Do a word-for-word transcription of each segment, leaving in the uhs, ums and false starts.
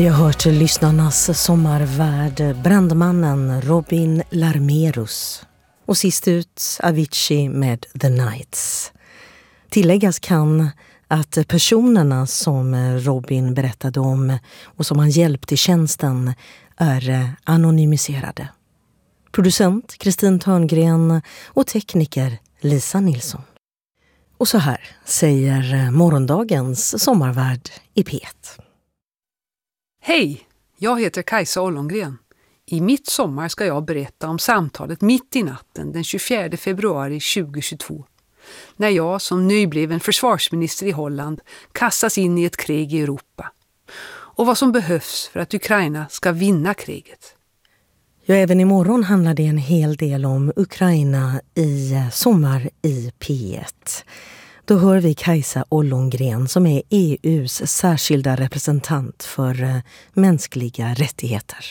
Vi har hört lyssnarnas sommarvärd, brandmannen Robin Larmerus. Och sist ut Avicii med The Nights. Tilläggas kan att personerna som Robin berättade om och som han hjälpt i tjänsten är anonymiserade. Producent Kristin Törngren och tekniker Lisa Nilsson. Och så här säger morgondagens sommarvärd i P ett. Hej, jag heter Kajsa Ollongren. I mitt sommar ska jag berätta om samtalet mitt i natten den tjugofjärde februari tjugohundratjugotvå. När jag som nybliven försvarsminister i Holland kastas in i ett krig i Europa. Och vad som behövs för att Ukraina ska vinna kriget. Ja, även imorgon handlar det en hel del om Ukraina i Sommar i P ett. Då hör vi Kajsa Ollongren som är E U:s särskilda representant för mänskliga rättigheter.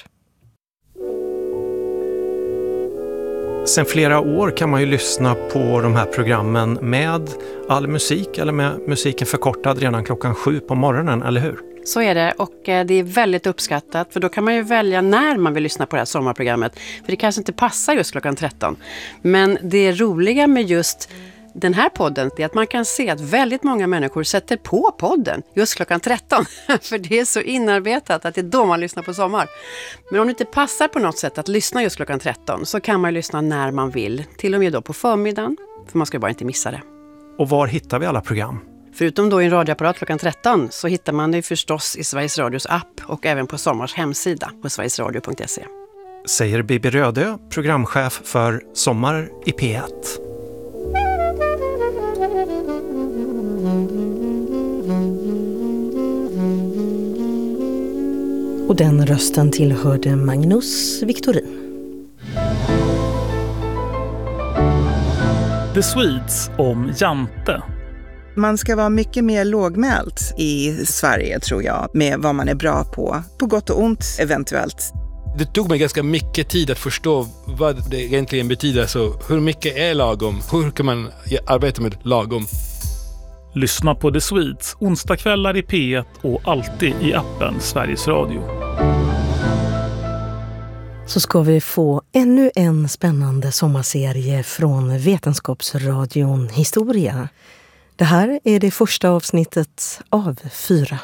Sen flera år kan man ju lyssna på de här programmen med all musik eller med musiken förkortad redan klockan sju på morgonen, eller hur? Så är det, och det är väldigt uppskattat, för då kan man ju välja när man vill lyssna på det här sommarprogrammet. För det kanske inte passar just klockan tretton. Men det roliga med just den här podden är att man kan se att väldigt många människor sätter på podden just klockan tretton. För det är så inarbetat att det är då man lyssnar på sommar. Men om det inte passar på något sätt att lyssna just klockan tretton så kan man lyssna när man vill. Till och med då på förmiddagen, för man ska bara inte missa det. Och var hittar vi alla program? Förutom då i en radioapparat klockan tretton så hittar man det förstås i Sveriges Radios app och även på Sommars hemsida på sverigesradio punkt se. Säger Bibi Rödö, programchef för Sommar i P ett. Och den rösten tillhörde Magnus Victorin. The Swedes om Jante. Man ska vara mycket mer lågmält i Sverige, tror jag, med vad man är bra på. På gott och ont, eventuellt. Det tog mig ganska mycket tid att förstå vad det egentligen betyder. Så hur mycket är lagom? Hur kan man arbeta med lagom? Lyssna på The Swedes onsdagskvällar i P ett och alltid i appen Sveriges Radio. Så ska vi få ännu en spännande sommarserie från Vetenskapsradion Historia. Det här är det första avsnittet av fyra.